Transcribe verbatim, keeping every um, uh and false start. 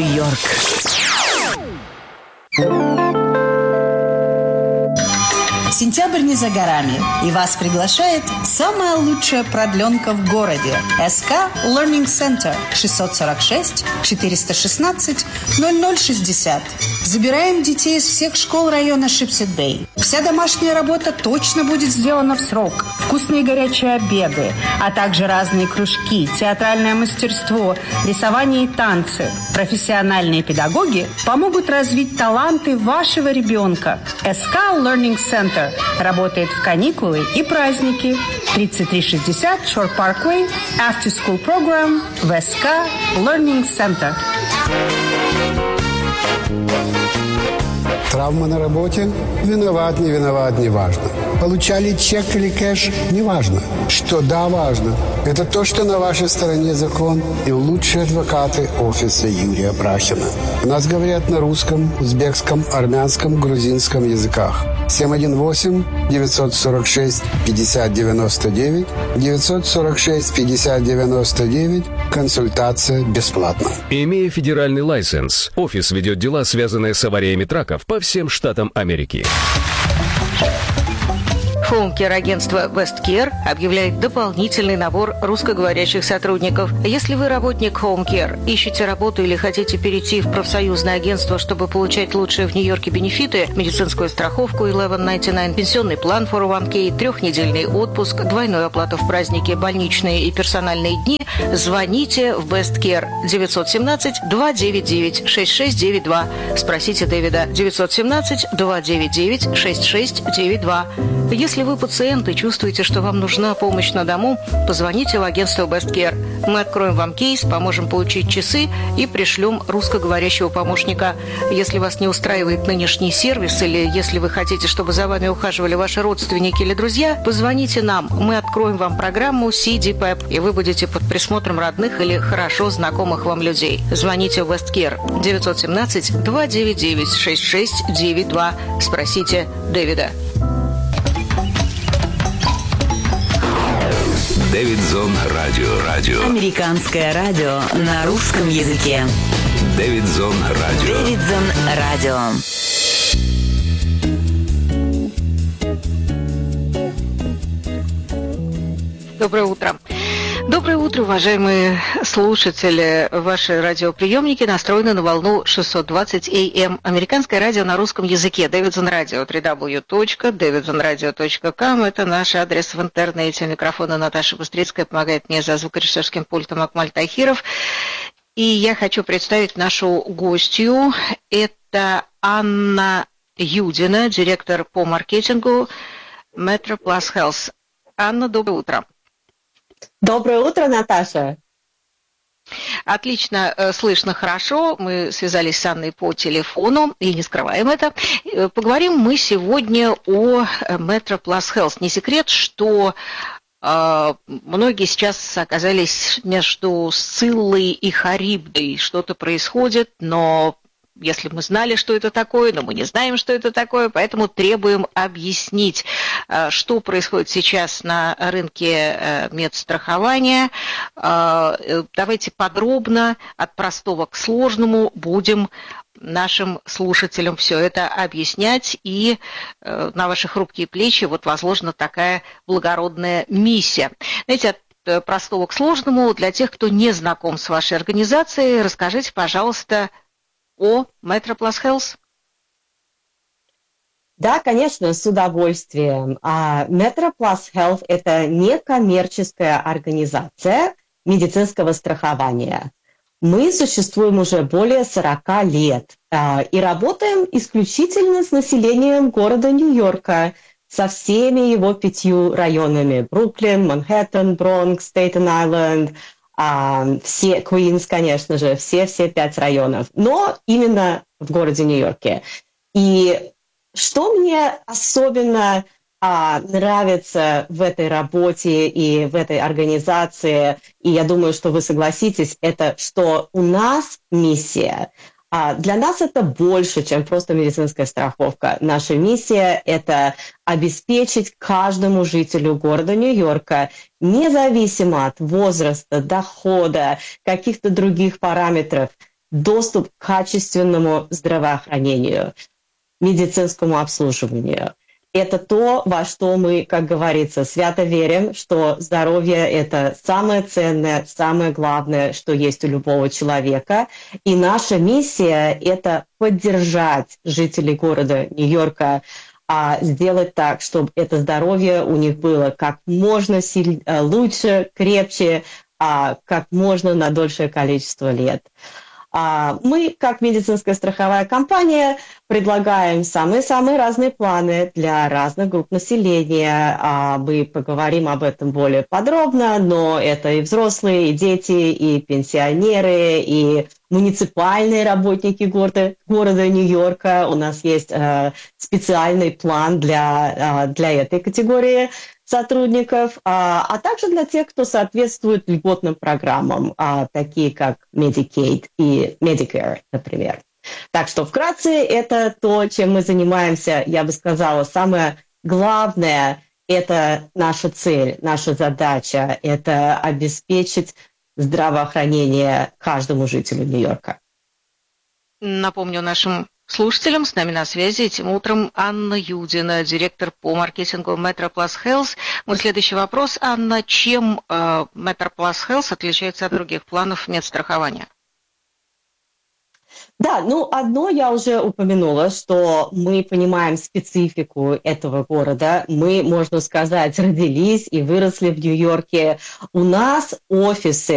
Нью-Йорк. Сентябрь не за горами, и вас приглашает самая лучшая продленка в городе. эс ка Learning Center, шестьсот сорок шесть четыреста шестнадцать ноль ноль шестьдесят. Забираем детей из всех школ района Шипсет-Бэй. Вся домашняя работа точно будет сделана в срок. Вкусные горячие обеды, а также разные кружки, театральное мастерство, рисование и танцы. Профессиональные педагоги помогут развить таланты вашего ребенка. эс ка Learning Center работает в каникулы и праздники. тридцать три шестьдесят Shore Parkway, After School Program в эс ка Learning Center. Травма на работе? Виноват, не виноват, не важно. Получали чек или кэш? Не важно. Что да, важно. Это то, что на вашей стороне закон и лучшие адвокаты офиса Юрия Брахина. У нас говорят на русском, узбекском, армянском, грузинском языках. семь один восемь девятьсот сорок шесть пятьдесят девяносто девять девятьсот сорок шесть пятьдесят девяносто девять. Консультация бесплатна. Имея федеральный лайсенс, офис ведет дела, связанные с авариями траков по всем штатам Америки. Хоум-кер-агентство WestCare объявляет дополнительный набор русскоговорящих сотрудников. Если вы работник Хоум-кер, ищете работу или хотите перейти в профсоюзное агентство, чтобы получать лучшие в Нью-Йорке бенефиты, медицинскую страховку eleven ninety-nine, пенсионный план фор о ван кей, трехнедельный отпуск, двойную оплату в праздники, больничные и персональные дни, звоните в WestCare девятьсот семнадцать два девять девять шесть шесть девять два. Спросите Дэвида девятьсот семнадцать два девять девять шесть шесть девять два. Если вы пациент и чувствуете, что вам нужна помощь на дому, позвоните в агентство WestCare. Мы откроем вам кейс, поможем получить часы и пришлем русскоговорящего помощника. Если вас не устраивает нынешний сервис или если вы хотите, чтобы за вами ухаживали ваши родственники или друзья, позвоните нам. Мы откроем вам программу си ди пэп, и вы будете под присмотром родных или хорошо знакомых вам людей. Звоните в WestCare девятьсот семнадцать два девять девять шесть шесть девять два. Спросите Дэвида. Дэвидзон Радио. Радио. Американское радио на русском языке. Дэвидзон Радио. Дэвидзон Радио. Доброе утро. Доброе утро, уважаемые слушатели. Ваши радиоприемники настроены на волну шестьсот двадцать эй эм. Американское радио на русском языке. Дэвидзон Радио. дабл ю дабл ю дабл ю точка дэвидзон радио точка ком. Это наш адрес в интернете. Микрофона Наташа Быстрицкая. Помогает мне за звукорежиссерским пультом Акмаль Тахиров. И я хочу представить нашу гостью. Это Анна Юдина, директор по маркетингу Metro Plus Health. Анна, доброе утро. Доброе утро, Наташа. Отлично, слышно хорошо. Мы связались с Анной по телефону и не скрываем это. Поговорим мы сегодня о Metro Plus Health. Не секрет, что э, многие сейчас оказались между Сциллой и Харибдой. Что-то происходит, но если мы знали, что это такое, но мы не знаем, что это такое, поэтому требуем объяснить, что происходит сейчас на рынке медстрахования. Давайте подробно, от простого к сложному, будем нашим слушателям все это объяснять, и на ваши хрупкие плечи вот возложена такая благородная миссия. Знаете, от простого к сложному, для тех, кто не знаком с вашей организацией, расскажите, пожалуйста, о Metro Plus Health. Да, конечно, с удовольствием. Metro Plus Health – это некоммерческая организация медицинского страхования. Мы существуем уже более сорок лет и работаем исключительно с населением города Нью-Йорка, со всеми его пятью районами – Бруклин, Манхэттен, Бронкс, Стейтен-Айленд, Uh, все, Куинс, конечно же, все-все пять районов, но именно в городе Нью-Йорке. И что мне особенно uh, нравится в этой работе и в этой организации, и я думаю, что вы согласитесь, это что у нас миссия. Uh, для нас это больше, чем просто медицинская страховка. Наша миссия – это обеспечить каждому жителю города Нью-Йорка, независимо от возраста, дохода, каких-то других параметров, доступ к качественному здравоохранению, медицинскому обслуживанию. Это то, во что мы, как говорится, свято верим, что здоровье – это самое ценное, самое главное, что есть у любого человека. И наша миссия – это поддержать жителей города Нью-Йорка, а сделать так, чтобы это здоровье у них было как можно силь... лучше, крепче, а как можно на дольшее количество лет. Мы, как медицинская страховая компания, предлагаем самые-самые разные планы для разных групп населения. Мы поговорим об этом более подробно, но это и взрослые, и дети, и пенсионеры, и муниципальные работники города, города Нью-Йорка. У нас есть э, специальный план для, э, для этой категории сотрудников, а, а также для тех, кто соответствует льготным программам, а, такие как Medicaid и Medicare, например. Так что вкратце это то, чем мы занимаемся. Я бы сказала, самое главное – это наша цель, наша задача – это обеспечить здравоохранение каждому жителю Нью-Йорка. Напомню нашим слушателям, с нами на связи этим утром Анна Юдина, директор по маркетингу MetroPlus Health. Мой следующий вопрос, Анна, чем э, MetroPlus Health отличается от других планов медстрахования? Да, ну одно я уже упомянула, что мы понимаем специфику этого города. Мы, можно сказать, родились и выросли в Нью-Йорке. У нас офисы